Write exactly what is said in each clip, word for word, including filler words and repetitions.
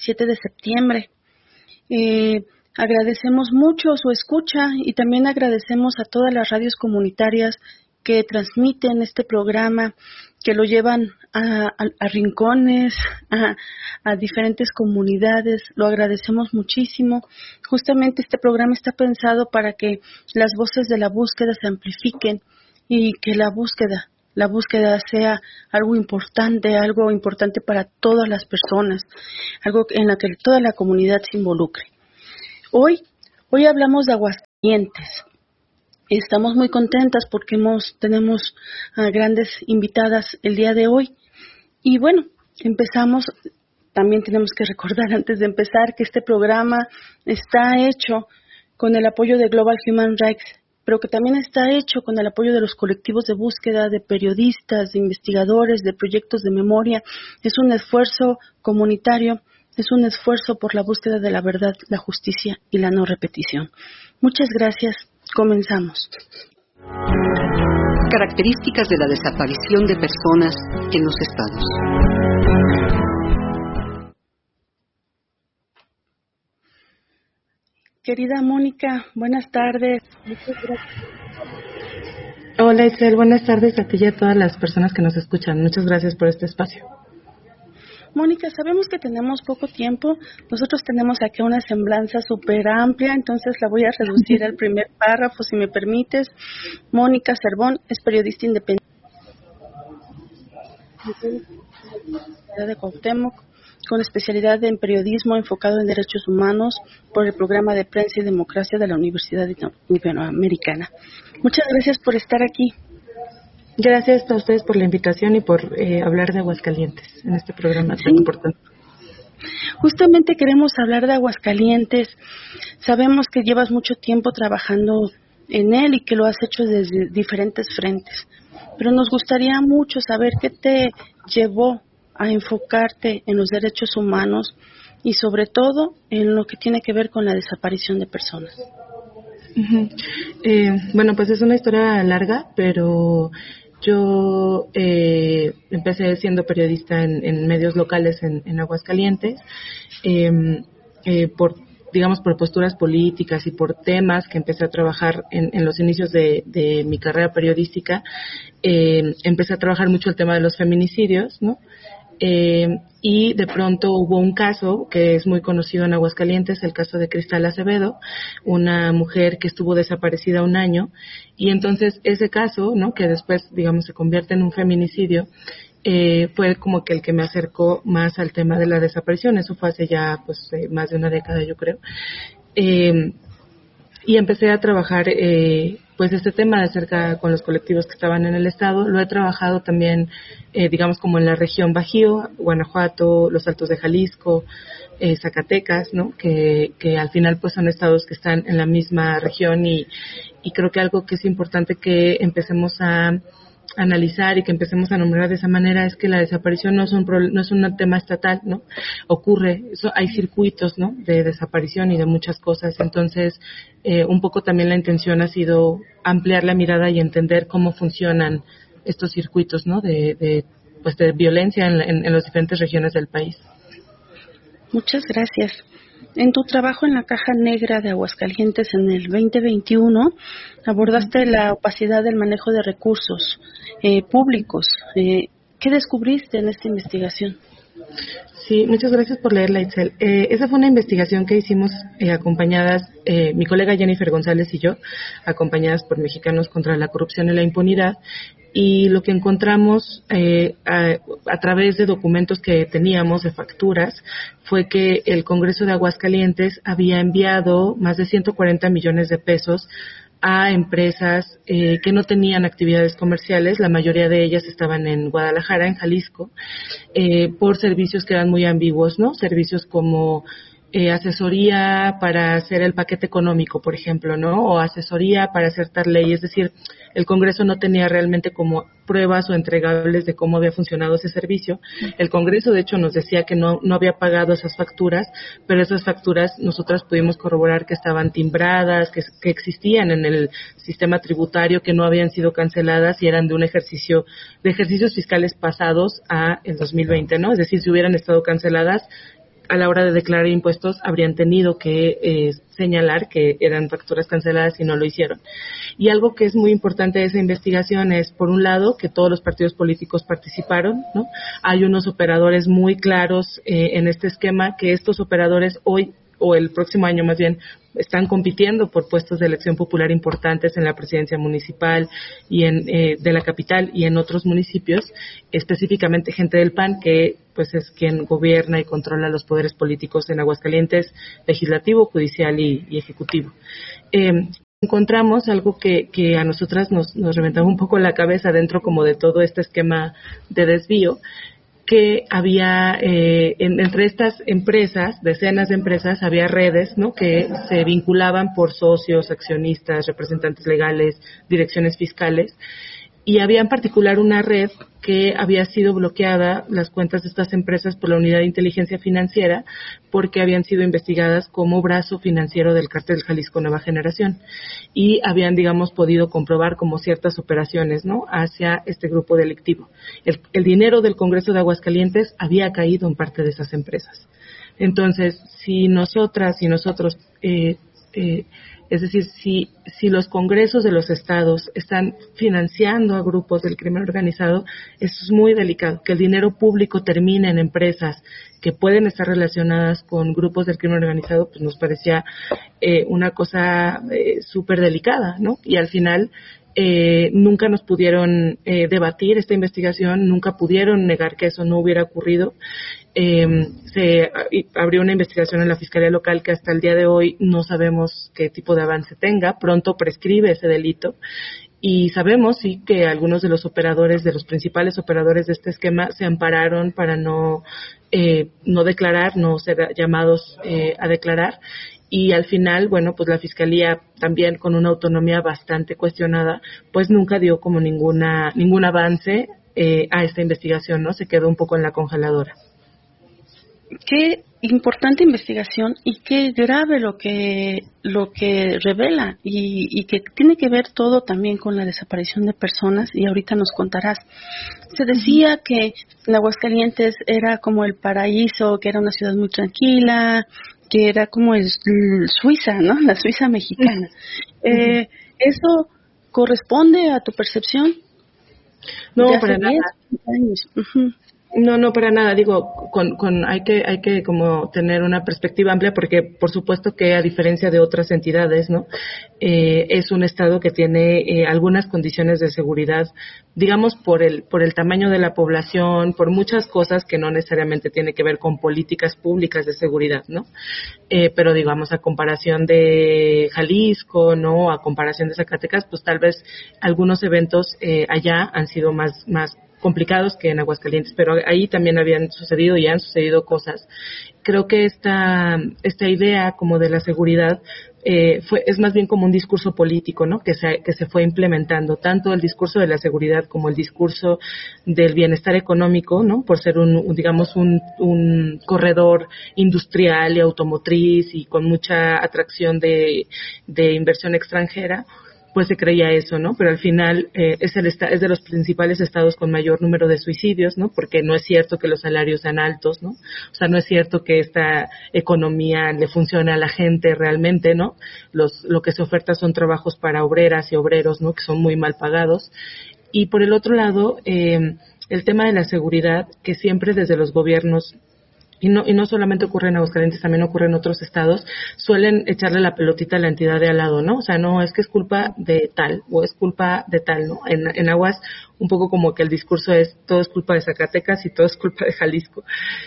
diecisiete de septiembre. Eh, agradecemos mucho su escucha y también agradecemos a todas las radios comunitarias que transmiten este programa, que lo llevan a, a, a rincones, a, a diferentes comunidades. Lo agradecemos muchísimo. Justamente este programa está pensado para que las voces de la búsqueda se amplifiquen y que la búsqueda, la búsqueda sea algo importante, algo importante para todas las personas, algo en la que toda la comunidad se involucre. Hoy, hoy hablamos de Aguascalientes. Estamos muy contentas porque hemos, tenemos uh, grandes invitadas el día de hoy. Y bueno, empezamos, también tenemos que recordar antes de empezar que este programa está hecho con el apoyo de Global Human Rights, pero que también está hecho con el apoyo de los colectivos de búsqueda, de periodistas, de investigadores, de proyectos de memoria. Es un esfuerzo comunitario, es un esfuerzo por la búsqueda de la verdad, la justicia y la no repetición. Muchas gracias. Comenzamos. Características de la desaparición de personas en los estados. Querida Mónica, buenas tardes. Muchas gracias. Hola Isel, buenas tardes a ti y a todas las personas que nos escuchan. Muchas gracias por este espacio. Mónica, sabemos que tenemos poco tiempo. Nosotros tenemos aquí una semblanza súper amplia, entonces la voy a reducir al primer párrafo, si me permites. Mónica Cervón es periodista independiente de Cuauhtémoc, con especialidad en periodismo enfocado en derechos humanos por el programa de prensa y democracia de la Universidad Iberoamericana. Muchas gracias por estar aquí. Gracias a ustedes por la invitación y por eh, hablar de Aguascalientes en este programa tan sí. importante. Justamente queremos hablar de Aguascalientes. Sabemos que llevas mucho tiempo trabajando en él y que lo has hecho desde diferentes frentes. Pero nos gustaría mucho saber qué te llevó a enfocarte en los derechos humanos y sobre todo en lo que tiene que ver con la desaparición de personas. Uh-huh. Eh, bueno, pues es una historia larga, pero yo eh, empecé siendo periodista en, en medios locales en, en Aguascalientes, eh, eh, por digamos por posturas políticas y por temas que empecé a trabajar en, en los inicios de, de mi carrera periodística. Eh, empecé a trabajar mucho el tema de los feminicidios, ¿no? Eh, y de pronto hubo un caso que es muy conocido en Aguascalientes, el caso de Cristal Acevedo, una mujer que estuvo desaparecida un año, y entonces ese caso, ¿no?, que después, digamos, se convierte en un feminicidio, eh, fue como que el que me acercó más al tema de la desaparición. Eso fue hace ya, pues, eh, más de una década, yo creo. Eh, y empecé a trabajar eh, pues este tema de cerca con los colectivos que estaban en el estado. Lo he trabajado también eh, digamos como en la región Bajío, Guanajuato, los Altos de Jalisco, eh, Zacatecas, ¿no? Que, que al final pues son estados que están en la misma región, y, y creo que algo que es importante que empecemos a analizar y que empecemos a nombrar de esa manera es que la desaparición no es un no es un tema estatal, ¿no? Ocurre, eso, hay circuitos, ¿no?, de desaparición y de muchas cosas. Entonces, eh, un poco también la intención ha sido ampliar la mirada y entender cómo funcionan estos circuitos, ¿no?, de, de pues de violencia en, en, en las diferentes regiones del país. Muchas gracias. En tu trabajo en la Caja Negra de Aguascalientes en el veinte veintiuno, abordaste la opacidad del manejo de recursos eh, públicos. Eh, ¿Qué descubriste en esta investigación? Sí, muchas gracias por leerla, Itzel. Eh, esa fue una investigación que hicimos eh, acompañadas, eh, mi colega Jennifer González y yo, acompañadas por Mexicanos contra la Corrupción y la Impunidad. Y lo que encontramos eh, a, a través de documentos que teníamos, de facturas, fue que el Congreso de Aguascalientes había enviado más de ciento cuarenta millones de pesos a empresas eh, que no tenían actividades comerciales. La mayoría de ellas estaban en Guadalajara, en Jalisco, eh, por servicios que eran muy ambiguos, ¿no? Servicios como Eh, asesoría para hacer el paquete económico, por ejemplo, ¿no? O asesoría para hacer tal ley. Es decir, el Congreso no tenía realmente como pruebas o entregables de cómo había funcionado ese servicio. El Congreso, de hecho, nos decía que no, no había pagado esas facturas, pero esas facturas nosotras pudimos corroborar que estaban timbradas, que, que existían en el sistema tributario, que no habían sido canceladas y eran de un ejercicio, de ejercicios fiscales pasados a el dos mil veinte, ¿no? Es decir, si hubieran estado canceladas, a la hora de declarar impuestos habrían tenido que eh, señalar que eran facturas canceladas y no lo hicieron. Y algo que es muy importante de esa investigación es, por un lado, que todos los partidos políticos participaron, ¿no? Hay unos operadores muy claros eh, en este esquema, que estos operadores hoy o el próximo año más bien están compitiendo por puestos de elección popular importantes en la presidencia municipal y en eh, de la capital y en otros municipios, específicamente gente del P A N, que pues es quien gobierna y controla los poderes políticos en Aguascalientes, legislativo, judicial y, y ejecutivo. Eh, encontramos algo que, que a nosotras nos, nos reventaba un poco la cabeza dentro como de todo este esquema de desvío, que había eh, en, entre estas empresas, decenas de empresas, había redes, ¿no?, que se vinculaban por socios, accionistas, representantes legales, direcciones fiscales, y había en particular una red que había sido bloqueada, las cuentas de estas empresas, por la Unidad de Inteligencia Financiera, porque habían sido investigadas como brazo financiero del Cártel Jalisco Nueva Generación, y habían, digamos, podido comprobar como ciertas operaciones, ¿no?, hacia este grupo delictivo. El, el dinero del Congreso de Aguascalientes había caído en parte de esas empresas. Entonces, si nosotras y nosotros eh, eh, es decir, si, si los congresos de los estados están financiando a grupos del crimen organizado, eso es muy delicado. Que el dinero público termine en empresas que pueden estar relacionadas con grupos del crimen organizado, pues nos parecía eh, una cosa eh, súper delicada, ¿no? Y al final eh, nunca nos pudieron eh, debatir esta investigación, nunca pudieron negar que eso no hubiera ocurrido. Eh, se abrió una investigación en la Fiscalía Local que hasta el día de hoy no sabemos qué tipo de avance tenga. Pronto prescribe ese delito y sabemos sí que algunos de los operadores, de los principales operadores de este esquema, se ampararon para no eh, no declarar, no ser llamados eh, a declarar. Y al final, bueno, pues la Fiscalía, también con una autonomía bastante cuestionada, pues nunca dio como ninguna ningún avance eh, a esta investigación, ¿no? Se quedó un poco en la congeladora. Qué importante investigación y qué grave lo que lo que revela y, y que tiene que ver todo también con la desaparición de personas, y ahorita nos contarás. Se decía que en Aguascalientes era como el paraíso, que era una ciudad muy tranquila, que era como el, el Suiza, ¿no? La Suiza mexicana. Uh-huh. Eh, ¿Eso corresponde a tu percepción? No, para nada. Años. Uh-huh. No, no, para nada. Digo, con, con, hay que, hay que como tener una perspectiva amplia, porque por supuesto que a diferencia de otras entidades, ¿no? Eh, es un estado que tiene eh, algunas condiciones de seguridad, digamos, por el, por el tamaño de la población, por muchas cosas que no necesariamente tiene que ver con políticas públicas de seguridad, ¿no? Eh, pero digamos, a comparación de Jalisco, ¿no? A comparación de Zacatecas, pues tal vez algunos eventos eh, allá han sido más, más complicados que en Aguascalientes, pero ahí también habían sucedido y han sucedido cosas. Creo que esta esta idea como de la seguridad eh, fue es más bien como un discurso político, ¿no? Que se que se fue implementando, tanto el discurso de la seguridad como el discurso del bienestar económico, ¿no? Por ser un, un digamos un un corredor industrial y automotriz y con mucha atracción de de inversión extranjera. Pues se creía eso, ¿no? Pero al final eh, es el esta- es de los principales estados con mayor número de suicidios, ¿no? Porque no es cierto que los salarios sean altos, ¿no? O sea, no es cierto que esta economía le funcione a la gente realmente, ¿no? Los lo que se oferta son trabajos para obreras y obreros, ¿no? Que son muy mal pagados. Y por el otro lado, eh, el tema de la seguridad, que siempre desde los gobiernos, y no y no solamente ocurre en Aguascalientes, también ocurre en otros estados, suelen echarle la pelotita a la entidad de al lado, ¿no? O sea, no, es que es culpa de tal, o es culpa de tal, ¿no? En, en Aguas, un poco como que el discurso es, todo es culpa de Zacatecas y todo es culpa de Jalisco.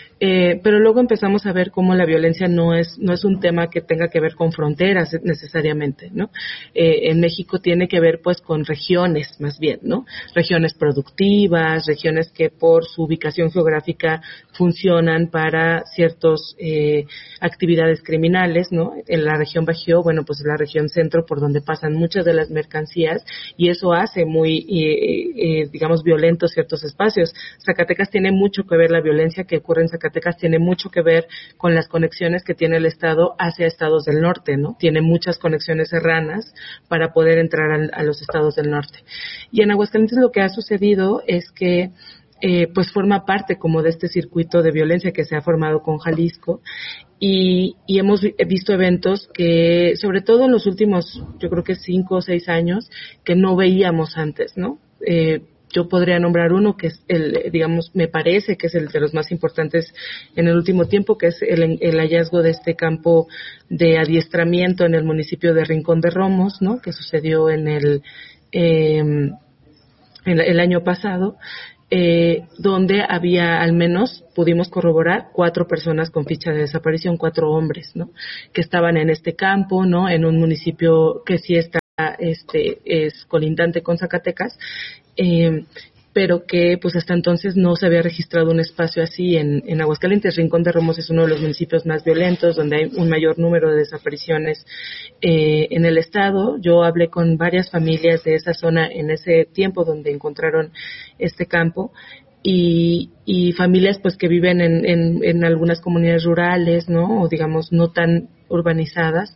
Eh, pero luego empezamos a ver cómo la violencia no es no es un tema que tenga que ver con fronteras necesariamente, ¿no? Eh, en México tiene que ver pues con regiones más bien, ¿no? Regiones productivas, regiones que por su ubicación geográfica funcionan para ciertas eh, actividades criminales, ¿no? En la región Bajío, bueno, pues es la región centro por donde pasan muchas de las mercancías y eso hace muy, eh, eh, digamos, violentos ciertos espacios. Zacatecas tiene mucho que ver, la violencia que ocurre en Zacatecas tiene mucho que ver con las conexiones que tiene el estado hacia estados del norte, ¿no? Tiene muchas conexiones serranas para poder entrar a, a los estados del norte. Y en Aguascalientes lo que ha sucedido es que eh, pues forma parte como de este circuito de violencia que se ha formado con Jalisco. Y, y hemos visto eventos que, sobre todo en los últimos, yo creo que cinco o seis años, que no veíamos antes, ¿no? Eh, yo podría nombrar uno que es el, digamos, me parece que es el de los más importantes en el último tiempo, que es el, el hallazgo de este campo de adiestramiento en el municipio de Rincón de Romos, ¿no? Que sucedió en el, eh, en el año pasado. Eh, donde había al menos, pudimos corroborar, cuatro personas con ficha de desaparición, cuatro hombres, ¿no? Que estaban en este campo, ¿no? En un municipio que sí está, este, es colindante con Zacatecas, eh, pero que pues hasta entonces no se había registrado un espacio así en, en Aguascalientes. Rincón de Romos es uno de los municipios más violentos, donde hay un mayor número de desapariciones eh, en el estado. Yo hablé con varias familias de esa zona en ese tiempo donde encontraron este campo, y, y familias pues que viven en, en, en algunas comunidades rurales, ¿no? O digamos no tan urbanizadas.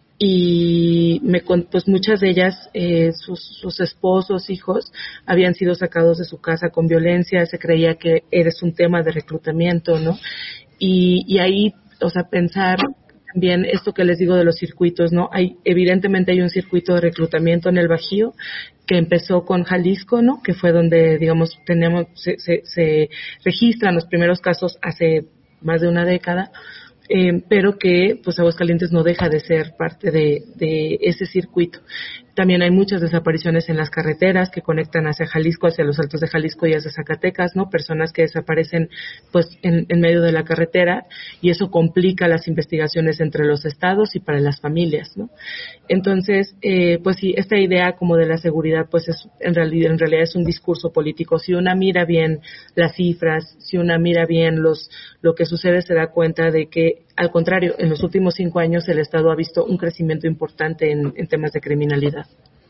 Y me, pues muchas de ellas, eh, sus, sus esposos, hijos, habían sido sacados de su casa con violencia. Se creía que eres un tema de reclutamiento, ¿no? Y, y ahí, o sea, pensar también esto que les digo de los circuitos, ¿no? Hay, evidentemente hay un circuito de reclutamiento en el Bajío que empezó con Jalisco, ¿no? Que fue donde, digamos, tenemos, se, se, se registran los primeros casos hace más de una década. Eh, pero que pues Aguascalientes no deja de ser parte de, de ese circuito. También hay muchas desapariciones en las carreteras que conectan hacia Jalisco, hacia los Altos de Jalisco y hacia Zacatecas, ¿no? Personas que desaparecen pues en, en medio de la carretera, y eso complica las investigaciones entre los estados y para las familias, ¿no? Entonces, eh, pues sí, esta idea como de la seguridad pues es en realidad, en realidad es un discurso político. Si una mira bien las cifras, si una mira bien los lo que sucede, se da cuenta de que al contrario, en los últimos cinco años el Estado ha visto un crecimiento importante en, en temas de criminalidad.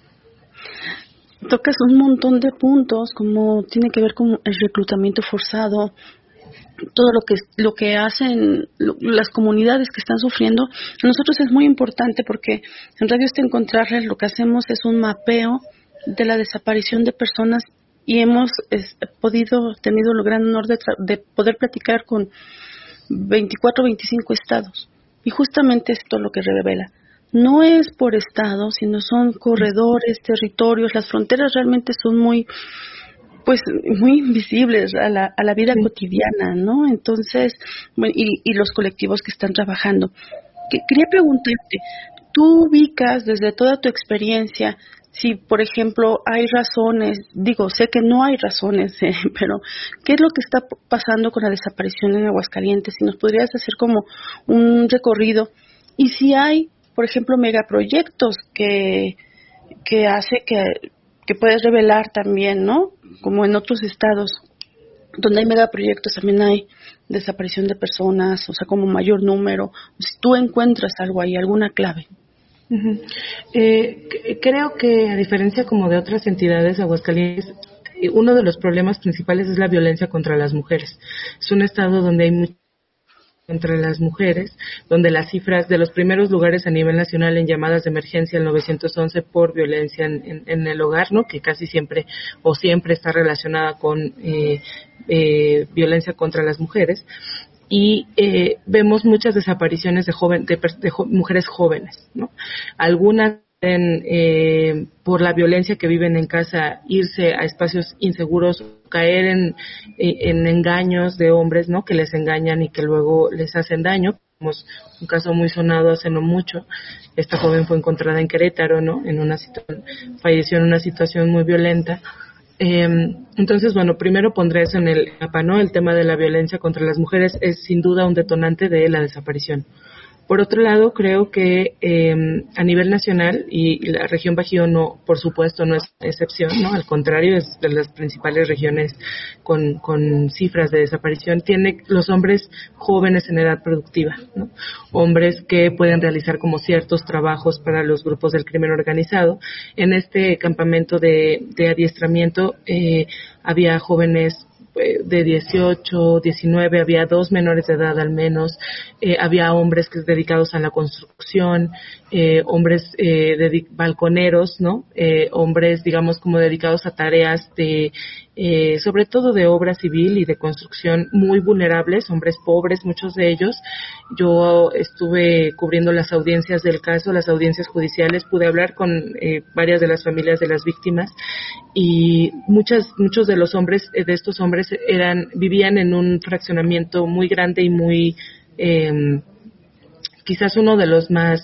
Tocas un montón de puntos, como tiene que ver con el reclutamiento forzado, todo lo que lo que hacen lo, las comunidades que están sufriendo. A nosotros es muy importante porque en Radio Este Encontrarles lo que hacemos es un mapeo de la desaparición de personas, y hemos es, podido, tenido el gran honor de, tra- de poder platicar con veinticuatro, veinticinco estados, y justamente esto es lo que revela. No es por estado, sino son corredores, territorios. Las fronteras realmente son muy, pues, muy invisibles a la, a la vida sí. cotidiana, ¿no? Entonces, bueno, y, y los colectivos que están trabajando. Que, quería preguntarte, tú ubicas desde toda tu experiencia si, por ejemplo, hay razones, digo, sé que no hay razones, eh, pero ¿qué es lo que está pasando con la desaparición en Aguascalientes? Si nos podrías hacer como un recorrido, y si hay, por ejemplo, megaproyectos que, que hace que, que puedes revelar también, ¿no? Como en otros estados, donde hay megaproyectos también hay desaparición de personas, o sea, como mayor número. Si tú encuentras algo ahí, alguna clave. Uh-huh. Eh, creo que a diferencia como de otras entidades, Aguascalientes, uno de los problemas principales es la violencia contra las mujeres. Es un estado donde hay mucha contra las mujeres, donde las cifras de los primeros lugares a nivel nacional en llamadas de emergencia, el nueve once por violencia en, en, en el hogar, ¿no? Que casi siempre o siempre está relacionada con eh, eh, violencia contra las mujeres. Y eh, vemos muchas desapariciones de, joven, de, de jo, mujeres jóvenes, ¿no? Algunas en, eh, por la violencia que viven en casa, irse a espacios inseguros, caer en, en engaños de hombres, ¿no? Que les engañan y que luego les hacen daño. Tenemos un caso muy sonado hace no mucho. Esta joven fue encontrada en Querétaro, ¿no? En una situación, falleció en una situación muy violenta. Eh, entonces, bueno, primero pondré eso en el mapa, ¿no? El tema de la violencia contra las mujeres es sin duda un detonante de la desaparición. Por otro lado, creo que eh, a nivel nacional, y la región Bajío no, por supuesto, no es excepción, ¿no? Al contrario, es de las principales regiones con, con cifras de desaparición. Tiene los hombres jóvenes en edad productiva, ¿no? Hombres que pueden realizar como ciertos trabajos para los grupos del crimen organizado. En este campamento de, de adiestramiento eh, había jóvenes de dieciocho, diecinueve, había dos menores de edad al menos, eh, había hombres que dedicados a la construcción, eh, hombres eh, de balconeros, ¿no? Eh, hombres, digamos, como dedicados a tareas de eh, sobre todo de obra civil y de construcción, muy vulnerables, hombres pobres, muchos de ellos. Yo estuve cubriendo las audiencias del caso, las audiencias judiciales, pude hablar con eh, varias de las familias de las víctimas y muchas, muchos de los hombres, de estos hombres eran, vivían en un fraccionamiento muy grande y muy, eh, quizás uno de los más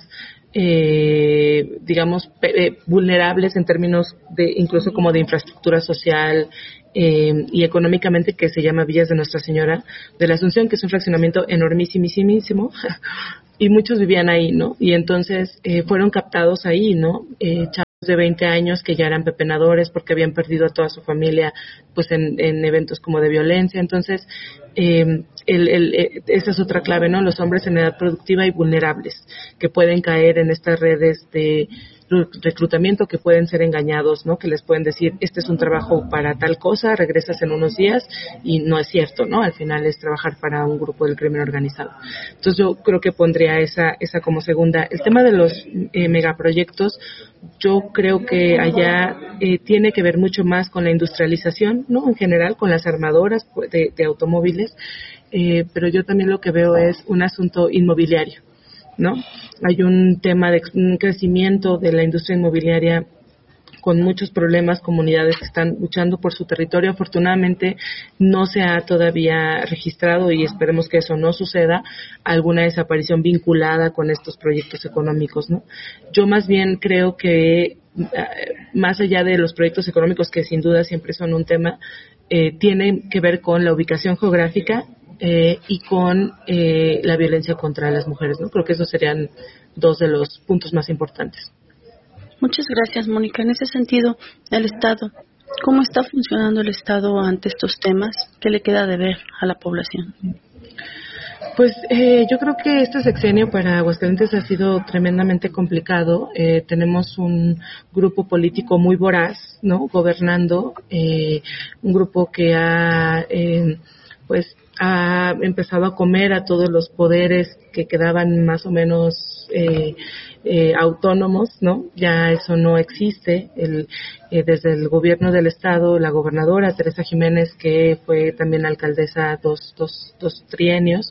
Eh, digamos, eh, vulnerables en términos de, incluso como de infraestructura social eh, y económicamente, que se llama Villas de Nuestra Señora de la Asunción, que es un fraccionamiento enormísimo, y muchos vivían ahí, ¿no? Y entonces eh, fueron captados ahí, ¿no? Eh, chavos de veinte años que ya eran pepenadores porque habían perdido a toda su familia, pues en, en eventos como de violencia. Entonces, eh, el, el, el, esa es otra clave, ¿no? Los hombres en edad productiva y vulnerables que pueden caer en estas redes de reclutamiento, que pueden ser engañados, ¿no? Que les pueden decir, este es un trabajo para tal cosa, regresas en unos días, y no es cierto, ¿no? Al final es trabajar para un grupo del crimen organizado. Entonces yo creo que pondría esa esa como segunda. El tema de los eh, megaproyectos, yo creo que allá eh, tiene que ver mucho más con la industrialización, ¿no? En general, con las armadoras de, de automóviles, eh, pero yo también lo que veo es un asunto inmobiliario, ¿no? Hay un tema de un crecimiento de la industria inmobiliaria con muchos problemas, comunidades que están luchando por su territorio. Afortunadamente no se ha todavía registrado, y esperemos que eso no suceda, alguna desaparición vinculada con estos proyectos económicos, ¿no? Yo más bien creo que más allá de los proyectos económicos, que sin duda siempre son un tema, eh, tienen que ver con la ubicación geográfica Eh, y con eh, la violencia contra las mujeres, ¿no? Creo que esos serían dos de los puntos más importantes. Muchas gracias, Mónica. En ese sentido, el Estado, ¿cómo está funcionando el Estado ante estos temas? ¿Qué le queda de ver a la población? Pues eh, yo creo que este sexenio para Aguascalientes ha sido tremendamente complicado. Eh, tenemos un grupo político muy voraz, ¿no? Gobernando, eh, un grupo que ha, eh, pues, ha empezado a comer a todos los poderes que quedaban más o menos eh, eh, autónomos, ¿no? Ya eso no existe. El, eh, desde el gobierno del estado, la gobernadora Teresa Jiménez, que fue también alcaldesa dos, dos, dos trienios,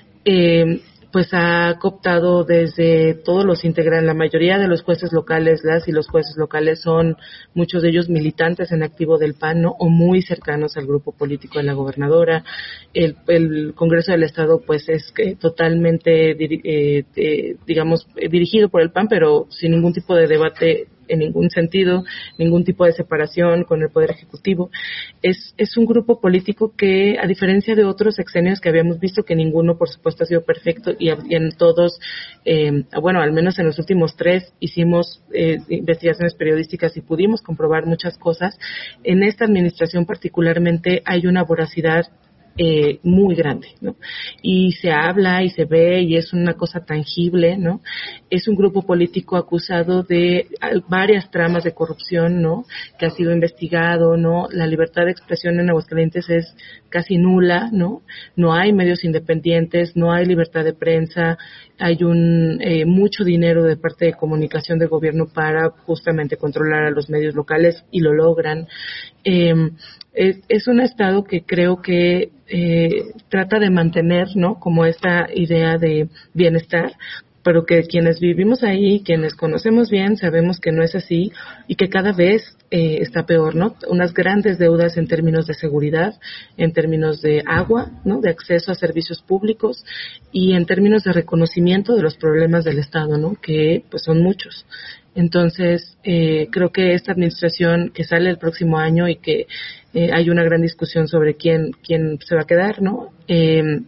eh, pues ha cooptado desde todos los integrantes, la mayoría de los jueces locales, las y los jueces locales son muchos de ellos militantes en activo del P A N, ¿no? O muy cercanos al grupo político de la gobernadora. El, el Congreso del Estado pues es eh, totalmente, eh, eh, digamos, eh, dirigido por el P A N, pero sin ningún tipo de debate en ningún sentido, ningún tipo de separación con el Poder Ejecutivo. Es, es un grupo político que, a diferencia de otros sexenios que habíamos visto, que ninguno, por supuesto, ha sido perfecto, y, y en todos, eh, bueno, al menos en los últimos tres, hicimos eh, investigaciones periodísticas y pudimos comprobar muchas cosas. En esta administración particularmente hay una voracidad Eh, muy grande, ¿no? Y se habla y se ve y es una cosa tangible, ¿no? Es un grupo político acusado de varias tramas de corrupción, ¿no? Que ha sido investigado, ¿no? La libertad de expresión en Aguascalientes es casi nula, ¿no? No hay medios independientes, no hay libertad de prensa, hay un eh, mucho dinero de parte de comunicación del gobierno para justamente controlar a los medios locales, y lo logran. Eh, es, es un estado que creo que eh, trata de mantener, ¿no? Como esta idea de bienestar, pero que quienes vivimos ahí, quienes conocemos bien, sabemos que no es así, y que cada vez eh, está peor, ¿no? Unas grandes deudas en términos de seguridad, en términos de agua, ¿no? De acceso a servicios públicos, y en términos de reconocimiento de los problemas del Estado, ¿no? Que pues son muchos. Entonces, eh, creo que esta administración que sale el próximo año, y que eh, hay una gran discusión sobre quién quién se va a quedar, ¿no? Eh,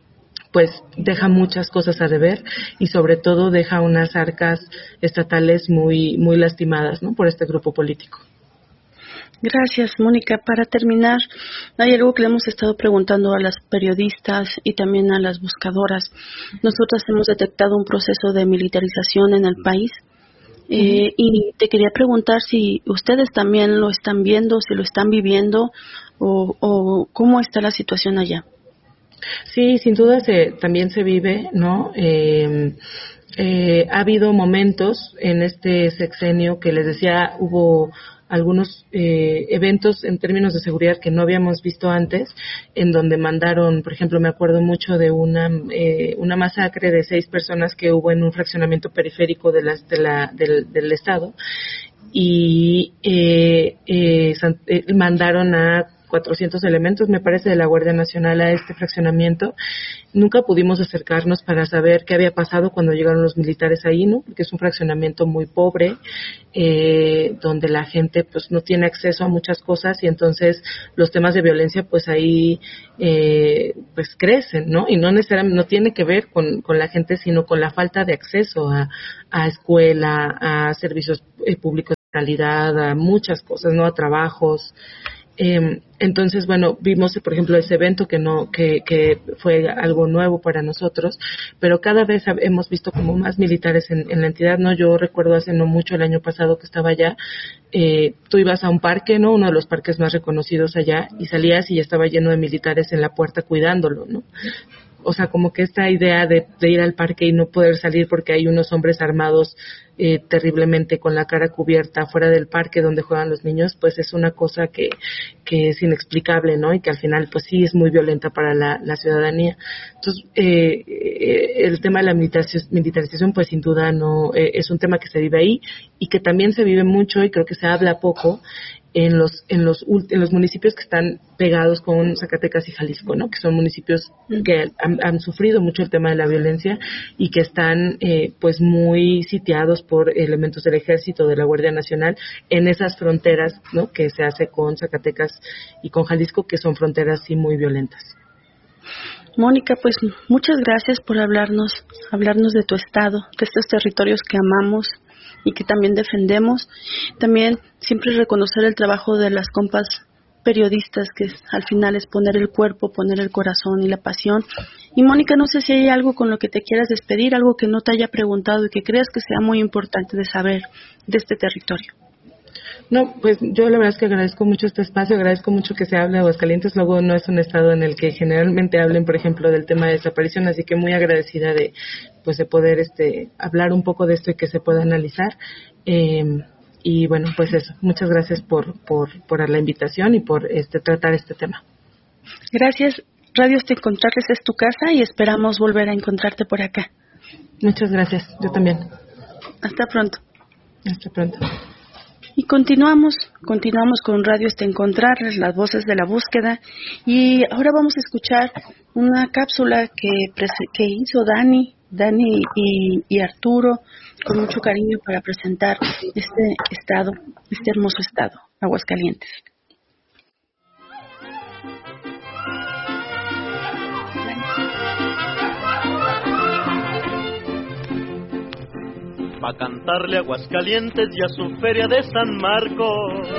pues deja muchas cosas a deber, y sobre todo deja unas arcas estatales muy muy lastimadas, ¿no? Por este grupo político. Gracias, Mónica. Para terminar, hay algo que le hemos estado preguntando a las periodistas y también a las buscadoras. Nosotras hemos detectado un proceso de militarización en el país. Eh, y te quería preguntar si ustedes también lo están viendo, si lo están viviendo, o, o cómo está la situación allá. Sí, sin duda se, también se vive, ¿no? Eh, eh, ha habido momentos en este sexenio que les decía, hubo algunos eh, eventos en términos de seguridad que no habíamos visto antes, en donde mandaron, por ejemplo, me acuerdo mucho de una eh, una masacre de seis personas que hubo en un fraccionamiento periférico de las, de la, del, del estado, y eh, eh, eh, mandaron a cuatrocientos elementos, me parece, de la Guardia Nacional a este fraccionamiento. Nunca pudimos acercarnos para saber qué había pasado cuando llegaron los militares ahí, ¿no? Porque es un fraccionamiento muy pobre, eh, donde la gente pues no tiene acceso a muchas cosas, y entonces los temas de violencia pues ahí eh, pues crecen, ¿no? Y no necesariamente, no tiene que ver con, con la gente, sino con la falta de acceso a, a escuela, a servicios eh, públicos de calidad, a muchas cosas, ¿no? A trabajos. Eh, entonces, bueno, vimos, por ejemplo, ese evento que no, que, que fue algo nuevo para nosotros, pero cada vez hemos visto como más militares en, en la entidad, ¿no? Yo recuerdo hace no mucho, el año pasado que estaba allá, eh, tú ibas a un parque, ¿no? Uno de los parques más reconocidos allá, y salías y ya estaba lleno de militares en la puerta cuidándolo, ¿no? O sea, como que esta idea de, de ir al parque y no poder salir porque hay unos hombres armados eh, terriblemente con la cara cubierta fuera del parque donde juegan los niños, pues es una cosa que, que es inexplicable, ¿no? Y que al final, pues sí es muy violenta para la, la ciudadanía. Entonces, eh, eh, el tema de la militarización, militarización pues sin duda no eh, es un tema que se vive ahí, y que también se vive mucho, y creo que se habla poco, en los en los en los municipios que están pegados con Zacatecas y Jalisco, ¿no? Que son municipios que han, han sufrido mucho el tema de la violencia, y que están eh, pues muy sitiados por elementos del Ejército, de la Guardia Nacional, en esas fronteras, ¿no? Que se hace con Zacatecas y con Jalisco, que son fronteras sí muy violentas. Mónica, pues muchas gracias por hablarnos, hablarnos de tu estado, de estos territorios que amamos y que también defendemos. También siempre reconocer el trabajo de las compas periodistas, que al final es poner el cuerpo, poner el corazón y la pasión. Y Mónica, no sé si hay algo con lo que te quieras despedir, algo que no te haya preguntado y que creas que sea muy importante de saber de este territorio. No, pues yo la verdad es que agradezco mucho este espacio, agradezco mucho que se hable de Aguascalientes. Luego no es un estado en el que generalmente hablen, por ejemplo, del tema de desaparición, así que muy agradecida de pues de poder este hablar un poco de esto y que se pueda analizar. Eh, y bueno, pues eso, muchas gracias por por por la invitación y por este tratar este tema. Gracias. Radio Te Encontrarles es tu casa y esperamos volver a encontrarte por acá. Muchas gracias, yo también. Hasta pronto. Hasta pronto. Y continuamos, continuamos con Radio Te Encontrarles, las voces de la búsqueda, y ahora vamos a escuchar una cápsula que, que hizo Dani, Dani y, y Arturo, con mucho cariño para presentar este estado, este hermoso estado, Aguascalientes. Pa' cantarle a Aguascalientes y a su feria de San Marcos.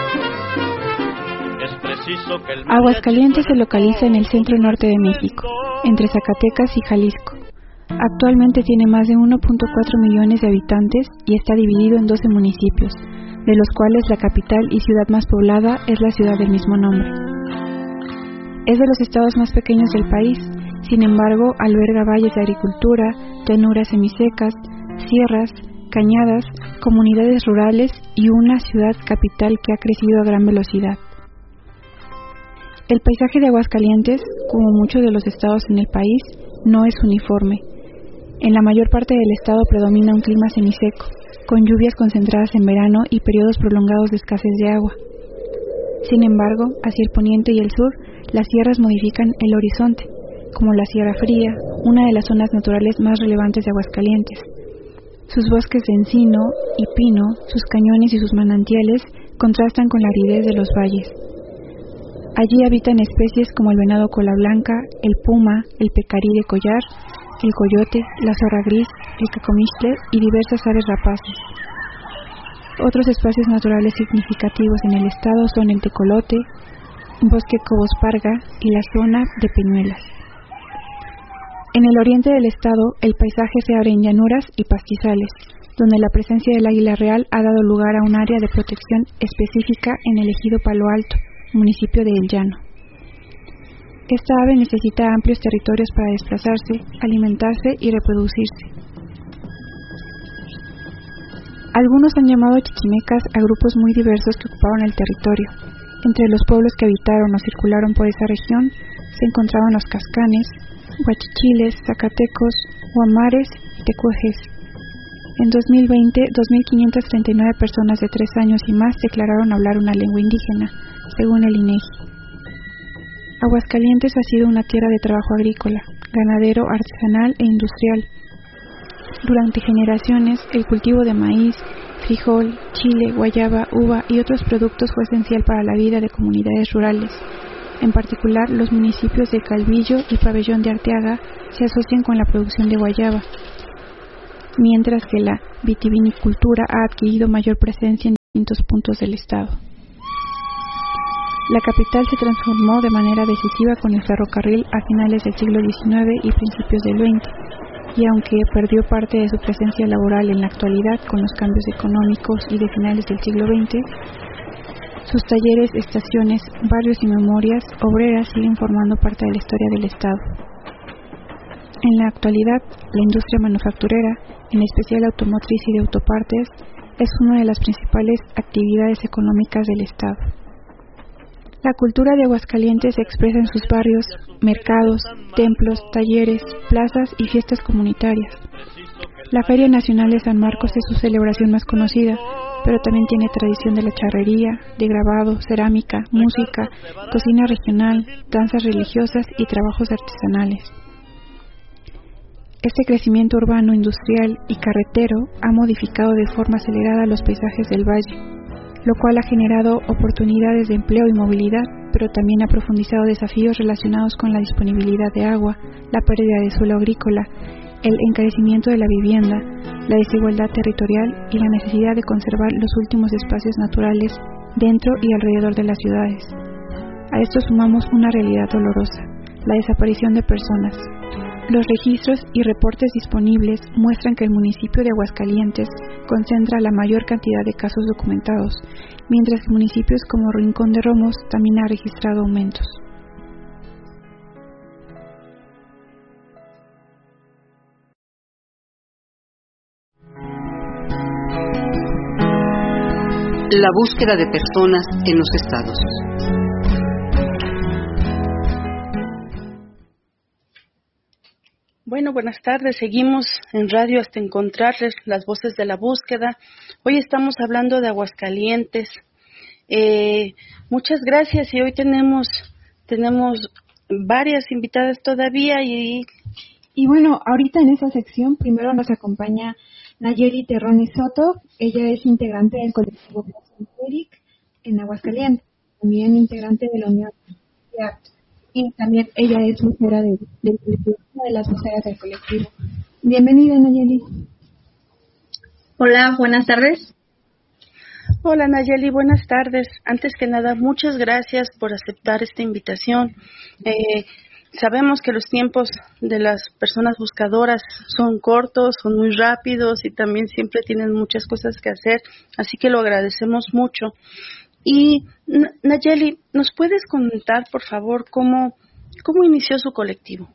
Es preciso que el Aguascalientes se localiza en el centro norte de México, entre Zacatecas y Jalisco. Actualmente tiene más de uno punto cuatro millones de habitantes y está dividido en doce municipios, de los cuales la capital y ciudad más poblada es la ciudad del mismo nombre. Es de los estados más pequeños del país, sin embargo alberga valles de agricultura, llanuras semisecas, sierras, cañadas, comunidades rurales y una ciudad capital que ha crecido a gran velocidad. El paisaje de Aguascalientes, como muchos de los estados en el país, no es uniforme. En la mayor parte del estado predomina un clima semiseco, con lluvias concentradas en verano y periodos prolongados de escasez de agua. Sin embargo, hacia el poniente y el sur, las sierras modifican el horizonte, como la Sierra Fría, una de las zonas naturales más relevantes de Aguascalientes. Sus bosques de encino y pino, sus cañones y sus manantiales contrastan con la aridez de los valles. Allí habitan especies como el venado cola blanca, el puma, el pecarí de collar, el coyote, la zorra gris, el cacomixtle y diversas aves rapaces. Otros espacios naturales significativos en el estado son el tecolote, bosque cobosparga y la zona de peñuelas. En el oriente del estado, el paisaje se abre en llanuras y pastizales, donde la presencia del águila real ha dado lugar a un área de protección específica en el ejido Palo Alto, municipio de El Llano. Esta ave necesita amplios territorios para desplazarse, alimentarse y reproducirse. Algunos han llamado chichimecas a grupos muy diversos que ocuparon el territorio. Entre los pueblos que habitaron o circularon por esa región se encontraban los cascanes, huachichiles, zacatecos, huamares y tecuajes. En dos mil veinte, dos mil quinientas treinta y nueve personas de tres años y más declararon hablar una lengua indígena, según el INEGI. Aguascalientes ha sido una tierra de trabajo agrícola, ganadero, artesanal e industrial. Durante generaciones, el cultivo de maíz, frijol, chile, guayaba, uva y otros productos fue esencial para la vida de comunidades rurales. En particular, los municipios de Calvillo y Pabellón de Arteaga se asocian con la producción de guayaba, mientras que la vitivinicultura ha adquirido mayor presencia en distintos puntos del estado. La capital se transformó de manera decisiva con el ferrocarril a finales del siglo diecinueve y principios del veinte, y aunque perdió parte de su presencia laboral en la actualidad con los cambios económicos y de finales del siglo veinte, sus talleres, estaciones, barrios y memorias obreras siguen formando parte de la historia del estado. En la actualidad, la industria manufacturera, en especial automotriz y de autopartes, es una de las principales actividades económicas del estado. La cultura de Aguascalientes se expresa en sus barrios, mercados, templos, talleres, plazas y fiestas comunitarias. La Feria Nacional de San Marcos es su celebración más conocida, pero también tiene tradición de la charrería, de grabado, cerámica, música, cocina regional, danzas religiosas y trabajos artesanales. Este crecimiento urbano, industrial y carretero ha modificado de forma acelerada los paisajes del valle, lo cual ha generado oportunidades de empleo y movilidad, pero también ha profundizado desafíos relacionados con la disponibilidad de agua, la pérdida de suelo agrícola, el encarecimiento de la vivienda, la desigualdad territorial y la necesidad de conservar los últimos espacios naturales dentro y alrededor de las ciudades. A esto sumamos una realidad dolorosa, la desaparición de personas. Los registros y reportes disponibles muestran que el municipio de Aguascalientes concentra la mayor cantidad de casos documentados, mientras que municipios como Rincón de Romos también ha registrado aumentos. La búsqueda de personas en los estados. Bueno, buenas tardes. Seguimos en radio hasta encontrarles las voces de la búsqueda. Hoy estamos hablando de Aguascalientes. Eh, muchas gracias y hoy tenemos tenemos varias invitadas todavía y y bueno, ahorita en esta sección primero nos acompaña Nayeli Terroni Soto. Ella es integrante del colectivo Eric en Aguascalientes, también integrante de la Unión de Actos. Y también ella es vocera de, del colectivo, una de las voceras del colectivo. Bienvenida, Nayeli. Hola, buenas tardes. Hola, Nayeli, buenas tardes. Antes que nada, muchas gracias por aceptar esta invitación. Eh, sabemos que los tiempos de las personas buscadoras son cortos, son muy rápidos y también siempre tienen muchas cosas que hacer, así que lo agradecemos mucho. Y Nayeli, ¿nos puedes contar, por favor, cómo, cómo inició su colectivo?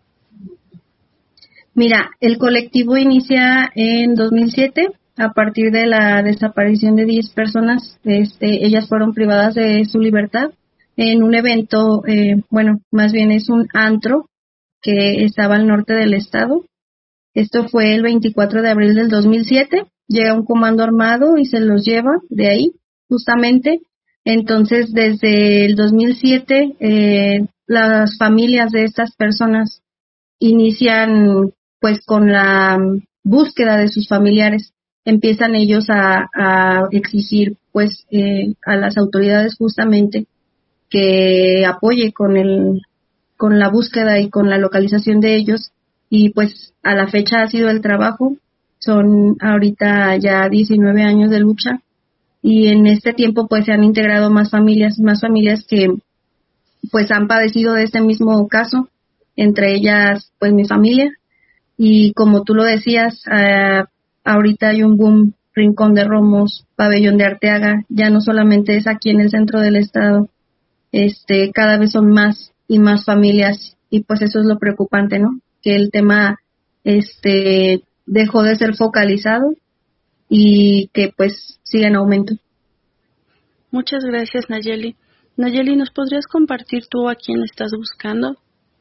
Mira, el colectivo inicia en dos mil siete, a partir de la desaparición de diez personas. Este, ellas fueron privadas de su libertad en un evento, eh, bueno, más bien es un antro que estaba al norte del estado. Esto fue el veinticuatro de abril del dos mil siete. Llega un comando armado y se los lleva de ahí, justamente. Entonces, desde el dos mil siete, eh, las familias de estas personas inician pues con la búsqueda de sus familiares. Empiezan ellos a, a exigir pues eh, a las autoridades justamente que apoye con el con la búsqueda y con la localización de ellos, y pues a la fecha ha sido el trabajo. Son ahorita ya diecinueve años de lucha. Y en este tiempo pues se han integrado más familias, más familias que pues han padecido de este mismo caso, entre ellas pues mi familia. Y como tú lo decías, uh, ahorita hay un boom, Rincón de Romos, Pabellón de Arteaga, ya no solamente es aquí en el centro del estado, este, cada vez son más y más familias, y pues eso es lo preocupante, ¿no? Que el tema este dejó de ser focalizado. y que pues siga en aumento. Muchas gracias, Nayeli. Nayeli, ¿nos podrías compartir tú a quién estás buscando?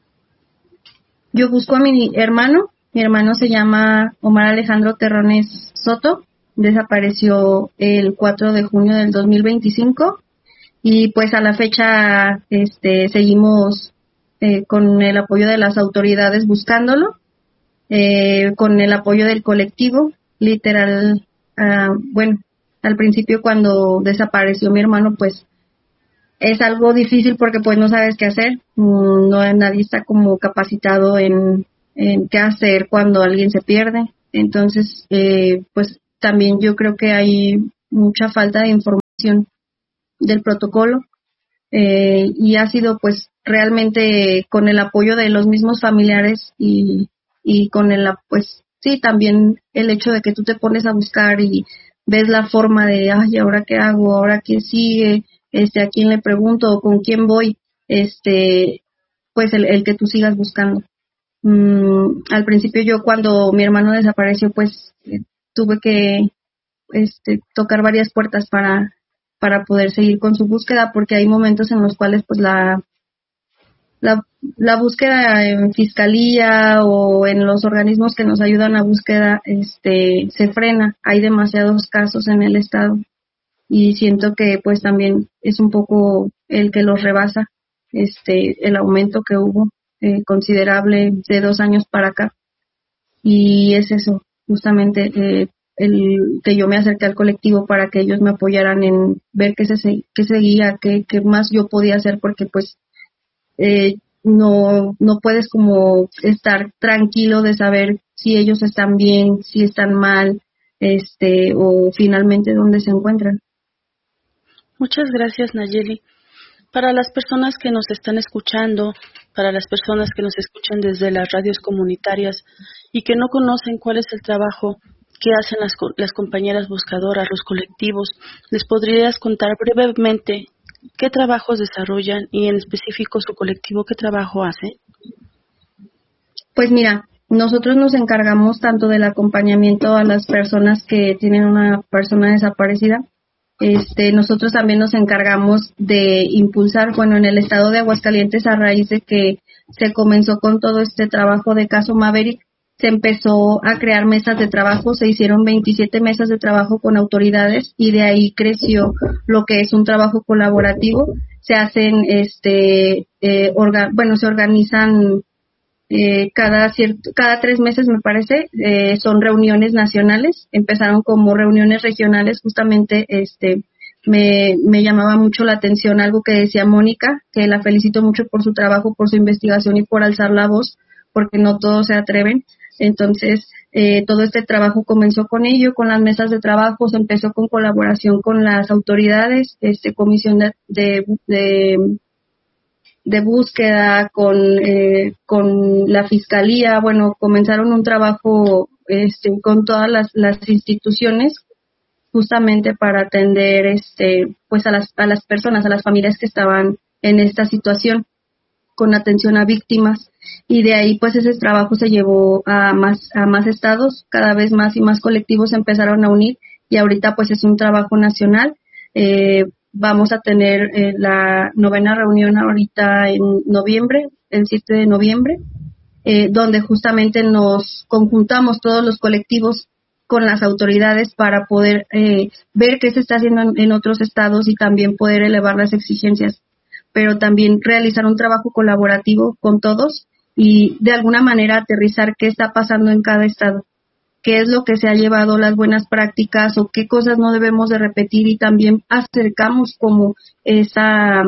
Yo busco a mi hermano. Mi hermano se llama Omar Alejandro Terrones Soto. Desapareció el cuatro de junio del dos mil veinticinco y pues a la fecha este seguimos eh, con el apoyo de las autoridades buscándolo, eh, con el apoyo del colectivo. Literal, uh, bueno, al principio cuando desapareció mi hermano, pues es algo difícil porque pues no sabes qué hacer, no nadie está como capacitado en, en qué hacer cuando alguien se pierde. Entonces, eh, pues también yo creo que hay mucha falta de información del protocolo, eh, y ha sido pues realmente con el apoyo de los mismos familiares y, y con el pues sí también el hecho de que tú te pones a buscar y ves la forma de ay, ¿ahora qué hago? ¿Ahora qué sigue? Este, ¿a quién le pregunto? ¿Con quién voy? Este, pues el, el que tú sigas buscando. Mm, al principio yo cuando mi hermano desapareció, pues eh, tuve que este, tocar varias puertas para para poder seguir con su búsqueda, porque hay momentos en los cuales pues la la, la búsqueda en fiscalía o en los organismos que nos ayudan a búsqueda este se frena. Hay demasiados casos en el estado y siento que pues también es un poco el que los rebasa este el aumento que hubo eh, considerable de dos años para acá, y es eso justamente eh, el que yo me acerqué al colectivo para que ellos me apoyaran en ver qué se qué seguía, qué, qué más yo podía hacer, porque pues eh, no no puedes como estar tranquilo de saber si ellos están bien, si están mal, este o finalmente dónde se encuentran. Muchas gracias, Nayeli. Para las personas que nos están escuchando, para las personas que nos escuchan desde las radios comunitarias y que no conocen cuál es el trabajo que hacen las, las compañeras buscadoras, los colectivos, ¿les podrías contar brevemente qué trabajos desarrollan y en específico su colectivo qué trabajo hace? Pues mira, nosotros nos encargamos tanto del acompañamiento a las personas que tienen una persona desaparecida. Este, nosotros también nos encargamos de impulsar, bueno, en el estado de Aguascalientes, a raíz de que se comenzó con todo este trabajo de caso Maverick, se empezó a crear mesas de trabajo, se hicieron veintisiete mesas de trabajo con autoridades y de ahí creció lo que es un trabajo colaborativo. Se hacen, este, eh, orga, bueno, se organizan eh, cada cierto, cada tres meses me parece, eh, son reuniones nacionales, empezaron como reuniones regionales. Justamente este me, me llamaba mucho la atención algo que decía Mónica, que la felicito mucho por su trabajo, por su investigación y por alzar la voz, porque no todos se atreven. Entonces, eh, todo este trabajo comenzó con ello, con las mesas de trabajo, se empezó con colaboración con las autoridades, este comisión de, de, de de búsqueda, con eh, con la fiscalía. Bueno, comenzaron un trabajo este con todas las, las instituciones, justamente para atender este pues a las a las personas, a las familias que estaban en esta situación, con atención a víctimas, y de ahí pues ese trabajo se llevó a más a más estados, cada vez más y más colectivos se empezaron a unir, y ahorita pues es un trabajo nacional. eh, Vamos a tener eh, la novena reunión ahorita en noviembre, el siete de noviembre, eh, donde justamente nos conjuntamos todos los colectivos con las autoridades para poder eh, ver qué se está haciendo en, en otros estados y también poder elevar las exigencias, pero también realizar un trabajo colaborativo con todos y de alguna manera aterrizar qué está pasando en cada estado, qué es lo que se ha llevado, las buenas prácticas o qué cosas no debemos de repetir, y también acercamos como esa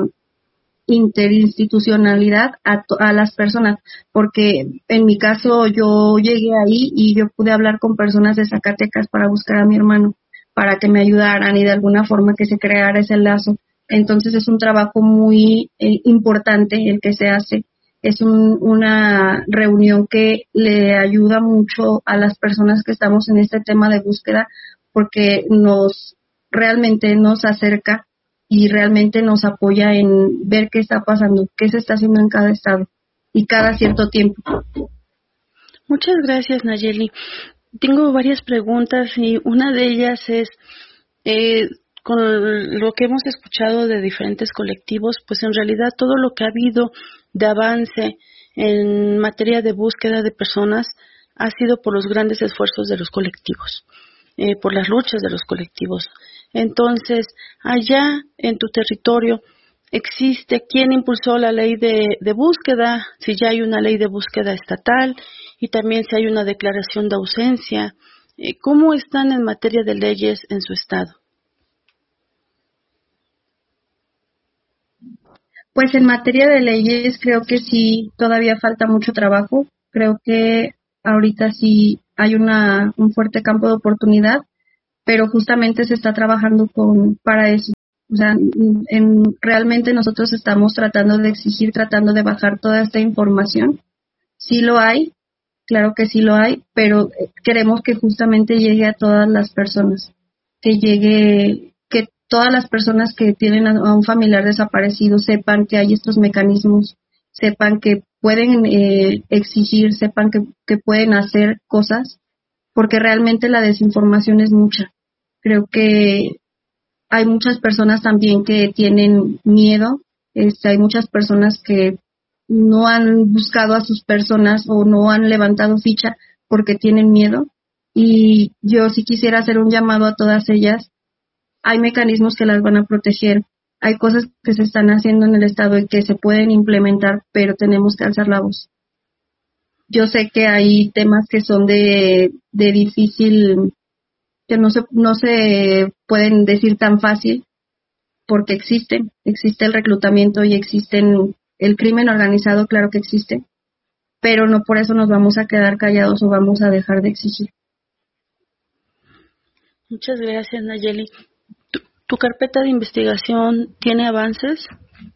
interinstitucionalidad a, a las personas, porque en mi caso yo llegué ahí y yo pude hablar con personas de Zacatecas para buscar a mi hermano, para que me ayudaran y de alguna forma que se creara ese lazo. Entonces es un trabajo muy eh, importante el que se hace. Es un, una reunión que le ayuda mucho a las personas que estamos en este tema de búsqueda, porque nos realmente nos acerca y realmente nos apoya en ver qué está pasando, qué se está haciendo en cada estado y cada cierto tiempo. Muchas gracias, Nayeli. tengo varias preguntas y una de ellas es, eh, con lo que hemos escuchado de diferentes colectivos, pues en realidad todo lo que ha habido de avance en materia de búsqueda de personas ha sido por los grandes esfuerzos de los colectivos, eh, por las luchas de los colectivos. Entonces, allá en tu territorio, ¿existe quién impulsó la ley de, de búsqueda? Si ya hay una ley de búsqueda estatal y también si hay una declaración de ausencia. Eh, ¿Cómo están en materia de leyes en su estado? Pues en materia de leyes creo que sí, todavía falta mucho trabajo. Creo que ahorita sí hay una, un fuerte campo de oportunidad, pero justamente se está trabajando con para eso. O sea, en, realmente nosotros estamos tratando de exigir, tratando de bajar toda esta información. Sí lo hay, claro que sí lo hay, pero queremos que justamente llegue a todas las personas, que llegue, que todas las personas que tienen a un familiar desaparecido sepan que hay estos mecanismos, sepan que pueden eh, exigir, sepan que, que pueden hacer cosas, porque realmente la desinformación es mucha. Creo que hay muchas personas también que tienen miedo, este, hay muchas personas que no han buscado a sus personas o no han levantado ficha porque tienen miedo, y yo sí quisiera hacer un llamado a todas ellas. Hay mecanismos que las van a proteger, hay cosas que se están haciendo en el Estado y que se pueden implementar, pero tenemos que alzar la voz. Yo sé que hay temas que son de, de difícil, que no se, no se pueden decir tan fácil, porque existen, existe el reclutamiento y existen el crimen organizado, claro que existe, pero no por eso nos vamos a quedar callados o vamos a dejar de exigir. Muchas gracias, Nayeli. ¿Tu, tu carpeta de investigación tiene avances?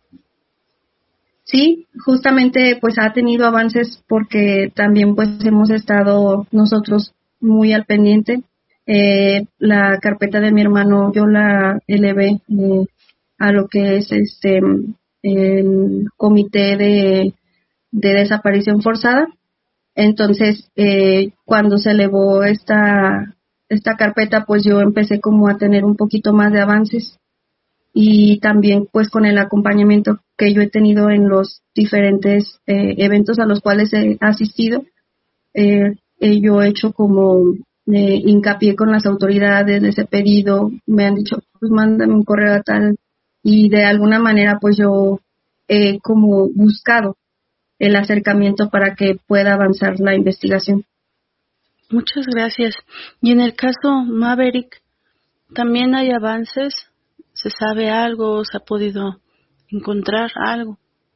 Sí, justamente pues ha tenido avances porque también pues hemos estado nosotros muy al pendiente. Eh, la carpeta de mi hermano yo la elevé eh, a lo que es este el comité de, de desaparición forzada. Entonces, eh, cuando se elevó esta esta carpeta, pues yo empecé como a tener un poquito más de avances, y también pues con el acompañamiento que yo he tenido en los diferentes eh, eventos a los cuales he asistido, eh, eh, yo he hecho como eh, hincapié con las autoridades, les he pedido, me han dicho, pues mándame un correo a tal, y de alguna manera pues yo he como buscado el acercamiento para que pueda avanzar la investigación. Muchas gracias. Y en el caso Maverick, ¿también hay avances? ¿Se sabe algo? ¿Se ha podido encontrar algo?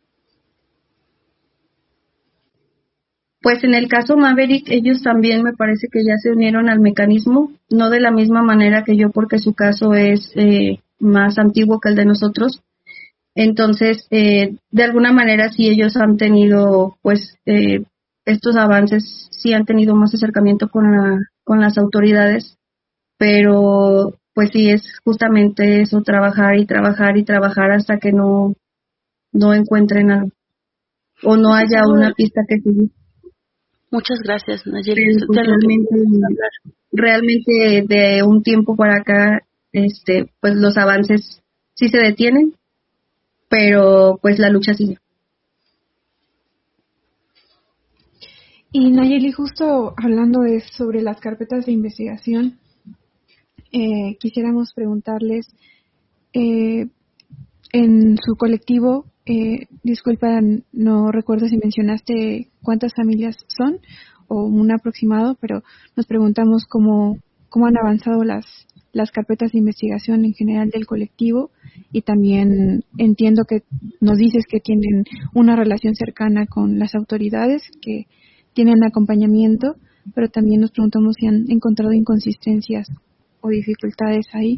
Pues en el caso Maverick, ellos también me parece que ya se unieron al mecanismo, no de la misma manera que yo, porque su caso es eh, más antiguo que el de nosotros. Entonces, eh, de alguna manera sí ellos han tenido, pues, eh, estos avances, sí han tenido más acercamiento con la, con las autoridades, pero pues sí es justamente eso, trabajar y trabajar y trabajar hasta que no, no encuentren algo o no haya una pista que seguir. Muchas gracias, Nayeli. Pues, realmente, realmente de un tiempo para acá, este, pues los avances sí se detienen, pero pues la lucha sigue. Y Nayeli, justo hablando de sobre las carpetas de investigación, eh, quisiéramos preguntarles, eh, en su colectivo, eh, disculpa, no recuerdo si mencionaste cuántas familias son o un aproximado, pero nos preguntamos cómo, cómo han avanzado las, las carpetas de investigación en general del colectivo, y también entiendo que nos dices que tienen una relación cercana con las autoridades, que tienen acompañamiento, pero también nos preguntamos si han encontrado inconsistencias o dificultades ahí.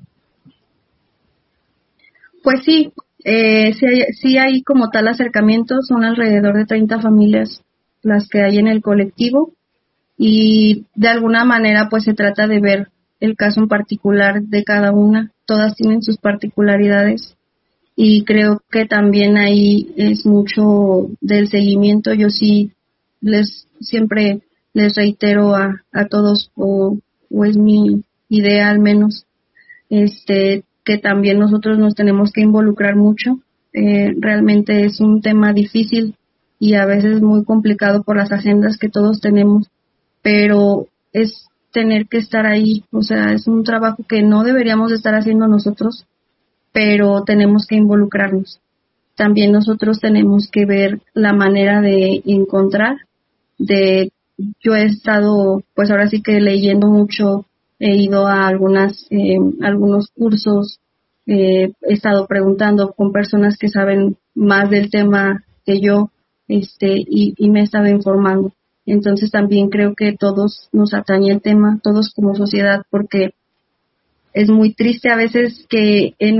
Pues sí, eh, sí, hay, sí hay como tal acercamiento, son alrededor de treinta familias las que hay en el colectivo, y de alguna manera pues se trata de ver el caso en particular de cada una, todas tienen sus particularidades, y creo que también ahí es mucho del seguimiento. Yo sí les siempre les reitero a, a todos, o, o es mi idea al menos, este, que también nosotros nos tenemos que involucrar mucho. Eh, realmente es un tema difícil y a veces muy complicado por las agendas que todos tenemos, pero es tener que estar ahí, o sea, es un trabajo que no deberíamos estar haciendo nosotros, pero tenemos que involucrarnos. También nosotros tenemos que ver la manera de encontrar, de, yo he estado, pues ahora sí que leyendo mucho, he ido a algunas, eh, algunos cursos, eh, he estado preguntando con personas que saben más del tema que yo, este, y, y me he estado informando. Entonces también creo que todos nos atañe el tema, todos como sociedad, porque es muy triste a veces que en